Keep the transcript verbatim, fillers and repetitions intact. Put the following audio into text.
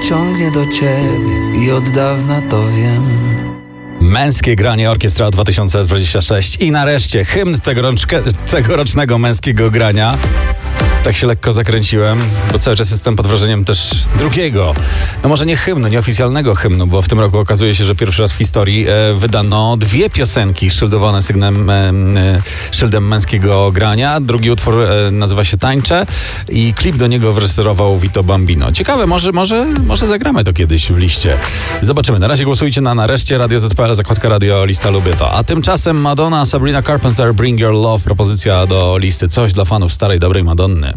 ciągnie do ciebie i od dawna to wiem. Męskie granie Orkiestra dwa tysiące dwudziesty szósty i nareszcie hymn tegoroczke, tegorocznego męskiego grania. Tak się lekko zakręciłem, bo cały czas jestem pod wrażeniem też drugiego, no może nie hymnu, nieoficjalnego hymnu, bo w tym roku okazuje się, że pierwszy raz w historii e, wydano dwie piosenki szyldowane sygnem, e, e, szyldem męskiego grania. Drugi utwór e, nazywa się Tańczę i klip do niego wyreżyserował Vito Bambino. Ciekawe, może, może, może zagramy to kiedyś w liście. Zobaczymy. Na razie głosujcie na nareszcie Radio Z P L, zakładka Radio Lista Lubię To. A tymczasem Madonna, Sabrina Carpenter, Bring Your Love, propozycja do listy. Coś dla fanów starej, dobrej Madonny.